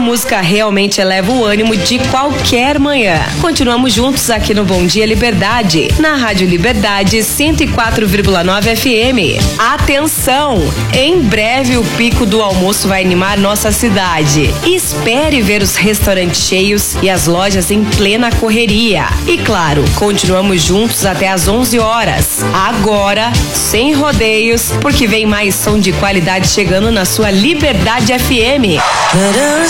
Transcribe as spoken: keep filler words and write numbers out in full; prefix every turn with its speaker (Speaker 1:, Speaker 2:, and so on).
Speaker 1: música realmente eleva o ânimo de qualquer manhã. Continuamos juntos aqui no Bom Dia Liberdade, na Rádio Liberdade cento e quatro vírgula nove F M. Atenção! Em breve o pico do almoço vai animar nossa cidade. Espere ver os restaurantes cheios e as lojas em plena correria. E claro, continuamos juntos até às onze horas. Agora, sem rodeios, porque vem mais som de qualidade chegando na sua Liberdade F M.